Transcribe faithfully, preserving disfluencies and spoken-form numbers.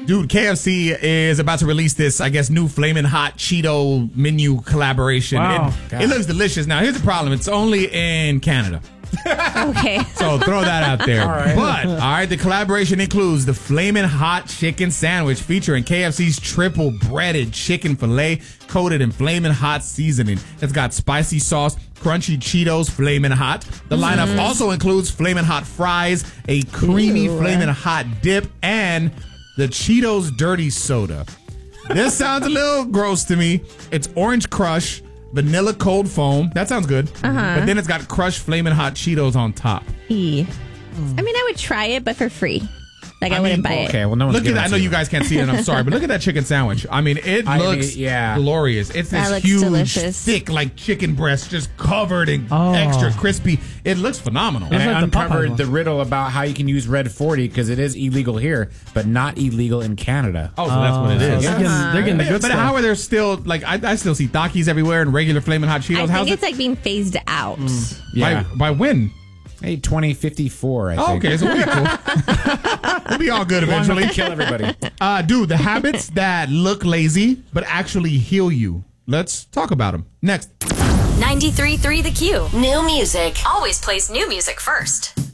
Dude, K F C is about to release this, I guess, new Flamin' Hot Cheeto menu collaboration. Wow. It, it looks delicious. Now, here's the problem. It's only in Canada. Okay. So throw that out there. All right. But, all right, the collaboration includes the Flamin' Hot Chicken Sandwich featuring K F C's triple breaded chicken filet coated in Flamin' Hot seasoning. It's got spicy sauce, crunchy Cheetos, Flamin' Hot. The lineup mm. also includes Flamin' Hot fries, a creamy Ew. Flamin' Hot dip, and the Cheetos Dirty Soda. This sounds a little gross to me. It's orange crush, vanilla cold foam. That sounds good. Uh-huh. But then it's got crushed Flamin' Hot Cheetos on top. E. Mm. I mean, I would try it, but for free. Like, I, I wouldn't mean, buy it. Okay, well, no one's Look at that. I know you guys can't see it, and I'm sorry, but look at that chicken sandwich. I mean, it I looks mean, yeah. glorious. It's That this looks huge, delicious. thick, like chicken breast, just covered in Oh. extra crispy. It looks phenomenal. And I like the Popeye uncovered one. the riddle about how you can use Red forty because it is illegal here, but not illegal in Canada. Oh, so that's what it So is. They're getting, they're getting the But, good but stuff. how are there still, like, I, I still see Takis everywhere and regular Flamin' Hot Cheetos. I How's think it's it? like being phased out. Mm. Yeah. By, by when? Hey, twenty fifty-four, I Oh, think. okay, so we'll be cool. We'll be all good Long enough eventually. to kill everybody. Uh, dude, the habits that look lazy but actually heal you. Let's talk about them. Next. ninety-three point three The Q. New music. Always plays new music first.